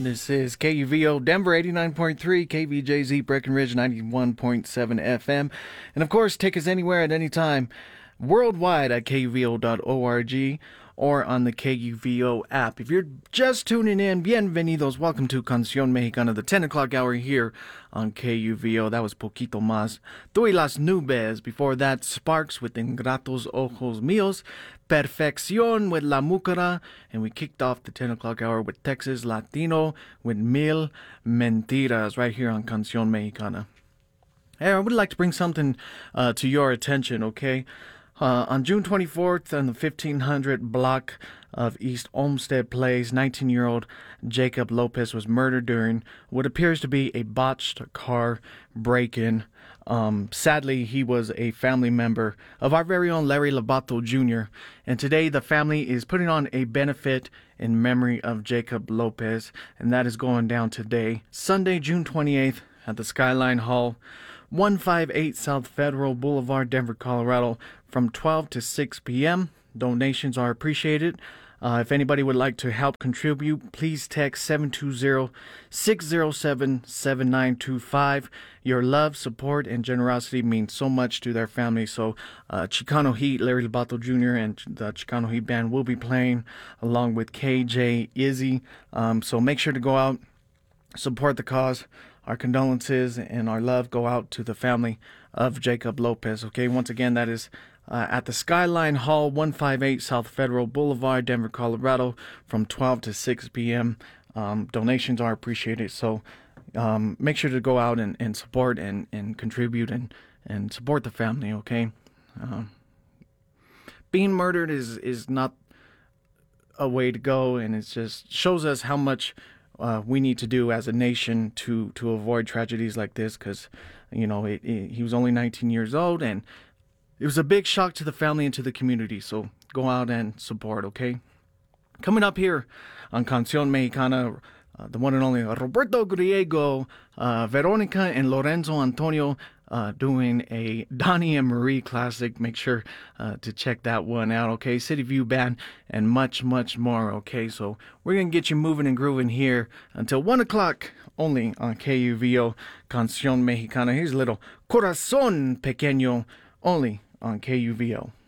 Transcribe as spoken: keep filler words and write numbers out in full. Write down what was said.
This is K U V O Denver eighty-nine point three, K V J Z Breckenridge ninety-one point seven F M. And of course, take us anywhere at any time worldwide at K U V O dot org or on the K U V O app. If you're just tuning in, bienvenidos. Welcome to Canción Mexicana, the ten o'clock hour here on K U V O. That was Poquito Más. Tú y las Nubes. Before that, Sparks with Ingratos Ojos Míos. Perfección with La Múcara. And we kicked off the ten o'clock hour with Texas Latino with Mil Mentiras right here on Canción Mexicana. Hey, I would like to bring something uh, to your attention, okay? Uh, on June twenty-fourth, on the fifteen hundred block of East Olmsted Place, nineteen-year-old Jacob Lopez was murdered during what appears to be a botched car break-in. Um, sadly, he was a family member of our very own Larry Lobato Junior And today, the family is putting on a benefit in memory of Jacob Lopez, and that is going down today, Sunday, June twenty-eighth, at the Skyline Hall, one fifty-eight South Federal Boulevard, Denver, Colorado, from twelve to six p.m. Donations are appreciated. Uh, if anybody would like to help contribute, please text seven two zero, six zero seven, seven nine two five. Your love, support, and generosity means so much to their family. So uh, Chicano Heat, Larry Lobato Junior, and the Chicano Heat Band will be playing along with K J Izzy. Um, so make sure to go out, support the cause. Our condolences and our love go out to the family of Jacob Lopez. Okay, once again, that is uh, at the Skyline Hall, one fifty-eight South Federal Boulevard, Denver, Colorado, from twelve to six p.m. Um, donations are appreciated, so um, make sure to go out and, and support and, and contribute and, and support the family, okay? Um, being murdered is, is not a way to go, and it just shows us how much Uh, we need to do as a nation to, to avoid tragedies like this, because, you know, it, it, he was only nineteen years old, and it was a big shock to the family and to the community. So go out and support, okay? Coming up here on Canción Mexicana, uh, the one and only Roberto Griego, uh, Veronica, and Lorenzo Antonio uh, doing a Donnie and Marie classic. Make sure uh, to check that one out, okay? City View Band and much, much more, okay? So we're going to get you moving and grooving here until one o'clock only on K U V O, Canción Mexicana. Here's a little Corazón Pequeño only on K U V O.